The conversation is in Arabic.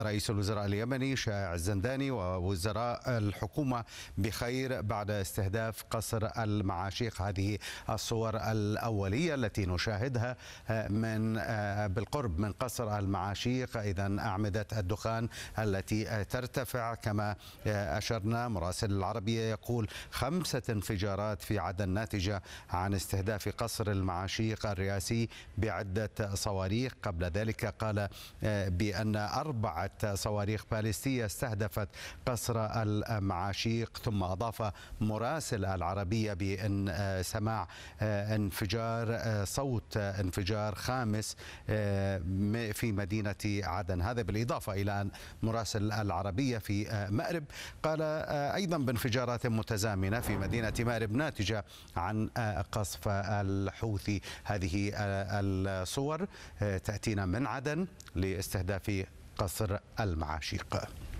رئيس الوزراء اليمني شائع الزنداني ووزراء الحكومة بخير بعد استهداف قصر المعاشيق. هذه الصور الأولية التي نشاهدها بالقرب من قصر المعاشيق. إذن أعمدة الدخان التي ترتفع كما أشرنا. مراسل العربية يقول 5 انفجارات في عدن ناتجة عن استهداف قصر المعاشيق الرئاسي بعدة صواريخ. قبل ذلك قال بأن 4 صواريخ باليستية استهدفت قصر المعاشيق، ثم أضاف مراسل العربية بأن سماع صوت انفجار 5 في مدينة عدن. هذا بالإضافة إلى أن مراسل العربية في مأرب قال أيضا بانفجارات متزامنة في مدينة مأرب ناتجة عن قصف الحوثي. هذه الصور تأتينا من عدن لاستهداف قصر المعاشيق.